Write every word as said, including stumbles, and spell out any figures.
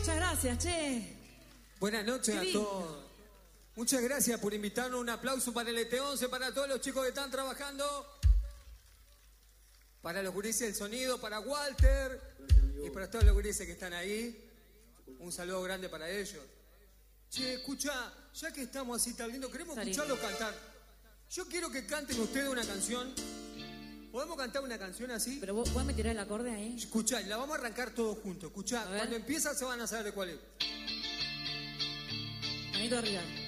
Muchas gracias, che. Buenas noches a todos. Muchas gracias por invitarnos. Un aplauso para el E T once, para todos los chicos que están trabajando. Para los gurises del sonido, para Walter y para todos los gurises que están ahí. Un saludo grande para ellos. Che, escucha, ya que estamos así tan lindo, queremos Salí. escucharlos cantar. Yo quiero que canten ustedes una canción. ¿Podemos cantar una canción así? Pero vos, vos me tirás el acorde ahí. Escuchá, la vamos a arrancar todos juntos. Escuchá, cuando empieza se van a saber de cuál es. Manito arriba.